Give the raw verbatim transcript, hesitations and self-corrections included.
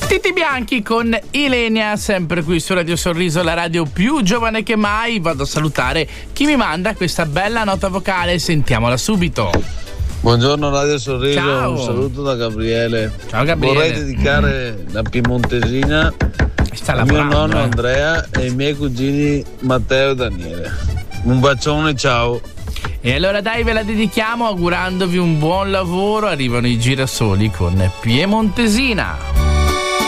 Titi Bianchi con Ilenia, sempre qui su Radio Sorriso, la radio più giovane che mai. Vado a salutare chi mi manda questa bella nota vocale, sentiamola subito. Buongiorno Radio Sorriso, Ciao. un saluto da Gabriele. Ciao Gabriele. Vorrei dedicare la piemontesina al mio nonno eh. Andrea e ai miei cugini Matteo e Daniele. Un bacione, ciao. E allora dai, ve la dedichiamo augurandovi un buon lavoro. Arrivano i girasoli con Piemontesina.